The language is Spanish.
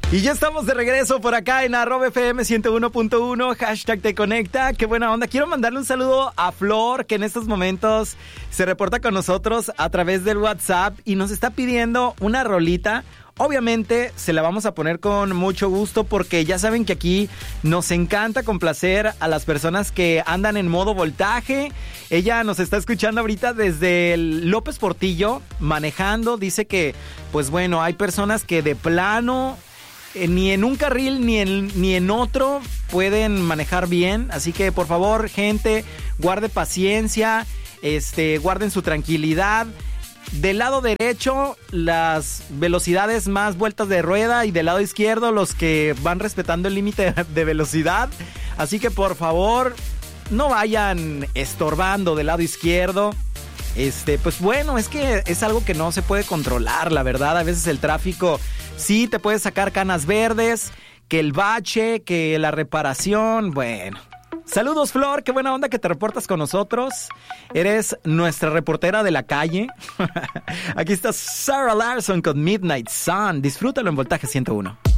Y ya estamos de regreso por acá en @FM 101.1, hashtag te conecta. Qué buena onda. Quiero mandarle un saludo a Flor, que en estos momentos se reporta con nosotros a través del WhatsApp y nos está pidiendo una rolita. Obviamente se la vamos a poner con mucho gusto porque ya saben que aquí nos encanta complacer a las personas que andan en modo voltaje. Ella nos está escuchando ahorita desde el López Portillo, manejando. Dice que, pues bueno, hay personas que de plano ni en un carril ni en otro pueden manejar bien. Así que por favor, gente, guarde paciencia, guarden su tranquilidad. Del lado derecho, las velocidades más vueltas de rueda, y del lado izquierdo, los que van respetando el límite de velocidad. Así que por favor, no vayan estorbando del lado izquierdo. Pues bueno, es que es algo que no se puede controlar, la verdad. A veces el tráfico sí te puede sacar canas verdes, que el bache, que la reparación, bueno. Saludos, Flor, qué buena onda que te reportas con nosotros. Eres nuestra reportera de la calle. Aquí está Sarah Larson con Midnight Sun. Disfrútalo en Voltaje 101.